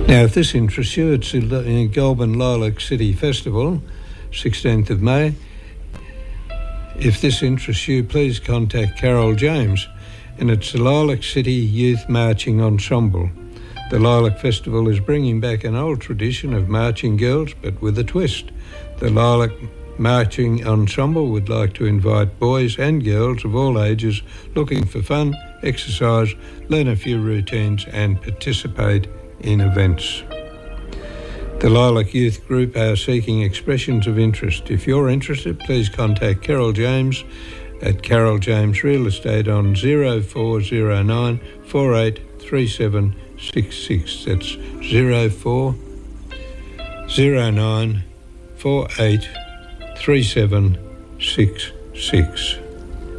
Now, if this interests you, it's in Goulburn Lilac City Festival, 16th of May. If this interests you, please contact Carol James, and it's the Lilac City Youth Marching Ensemble. The Lilac Festival is bringing back an old tradition of marching girls, but with a twist. The Lilac Marching Ensemble would like to invite boys and girls of all ages looking for fun, exercise, learn a few routines and participate in events. The Lilac Youth Group are seeking expressions of interest. If you're interested, please contact Carol James at Carol James Real Estate on 0409 483766. That's 0409 483766.